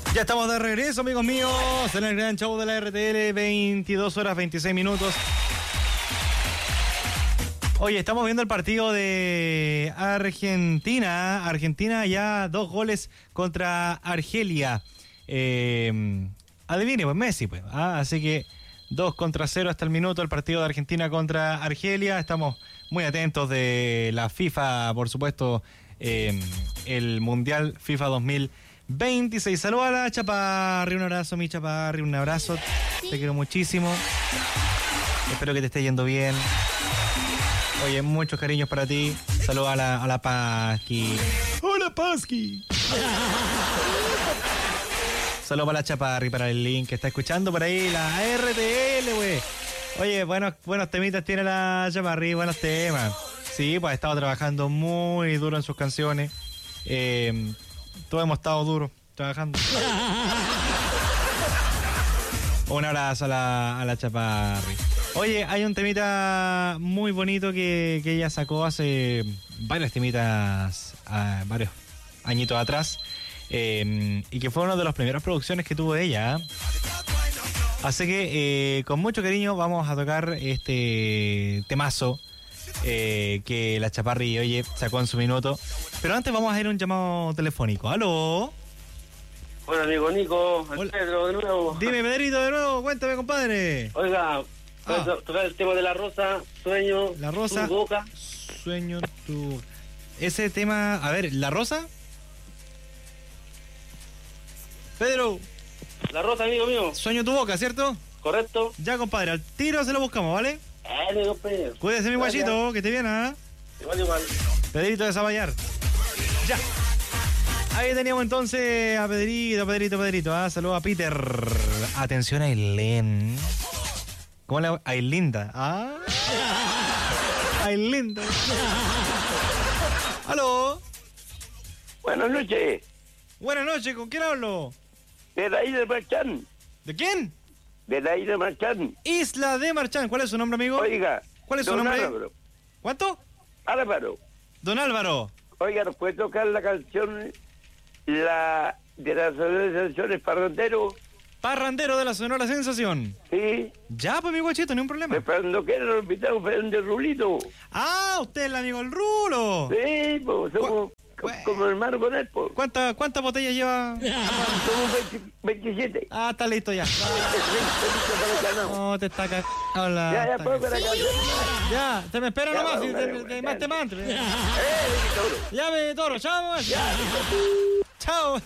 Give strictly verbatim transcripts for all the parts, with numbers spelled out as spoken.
Ya estamos de regreso, amigos míos, en el gran show de la R T L, veintidós horas veintiséis minutos. Oye, estamos viendo el partido de Argentina. Argentina ya dos goles contra Argelia. Eh, adivine, pues Messi, pues. Ah, así que dos contra cero hasta el minuto el partido de Argentina contra Argelia. Estamos muy atentos de la FIFA, por supuesto, eh, el Mundial FIFA dos mil veintiséis. Saludos a la Chaparri, un abrazo, mi Chaparri, un abrazo. Te quiero muchísimo. Espero que te esté yendo bien. Oye, muchos cariños para ti. Saludos a la, a la Pasqui. ¡Hola, Pasqui! Saludos para la Chaparri, para el link que está escuchando por ahí, la R T L, güey. Oye, buenos, buenos temitas tiene la Chaparri, buenos temas. Sí, pues ha estado trabajando muy duro en sus canciones. Eh, todos hemos estado duros trabajando. Un abrazo a la, a la Chaparri. Oye, hay un temita muy bonito que, que ella sacó hace varios temitas, uh, varios añitos atrás, eh, y que fue una de las primeras producciones que tuvo ella. ¿eh? Así que eh, con mucho cariño vamos a tocar este temazo eh, que la Chaparri, oye, sacó en su minuto. Pero antes vamos a ir a un llamado telefónico. ¿Aló? Hola, amigo Nico, el Pedro de nuevo. Dime, Pedrito, de nuevo, cuéntame, compadre. Oiga, ah. tocar el tema de la rosa, sueño, la rosa, tu boca. Sueño, tu... Ese tema, a ver, ¿la rosa? Pedro. La rosa, amigo mío. Sueño tu boca, ¿cierto? Correcto. Ya, compadre, al tiro se lo buscamos, ¿vale? Dale, compañero. Cuídese, mi guachito, que te viene, ¿ah? ¿eh? Igual, igual. Pedrito de Zaballar. Ya. Ahí teníamos entonces a Pedrito, Pedrito, Pedrito. ¿ah? Saludos a Peter. Atención a Ailén. ¿Cómo la...? Ailinda. ¿Ah? Ailinda. ¿Aló? Buenas noches. Buenas noches, ¿con quién hablo? De la isla de Marchán. ¿De quién? De la isla de Marchán. Isla de Marchán. ¿Cuál es su nombre, amigo? Oiga. ¿Cuál es su don nombre? Álvaro. ¿Cuánto? Álvaro. Don Álvaro. Oiga, ¿nos puede tocar la canción la de la Sensación es Parrandero? Parrandero de la Sonora Sensación. Sí. Ya, pues, mi guachito, ni un problema. Me cuando quiera nos invitamos a de Rulito. Ah, usted es el amigo del Rulo. Sí, pues somos co como hermano con él, pues. ¿Cuántas cuántas botellas lleva? Somos veinte, veintisiete. Ah, está listo ya. No, te está cagando. Hola. Ya, ya, puedo para acá. Ya, te me espera Ya, nomás. vamos, Si vale, te, vale, te, más te manto. Eh, toro. Ya, me toro. Chao, mamá. Chao.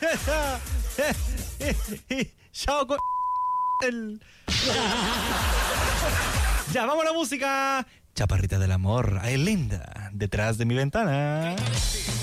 Chao con el... Ya, vamos a la música. Chaparrita del amor, Ailinda, detrás de mi ventana.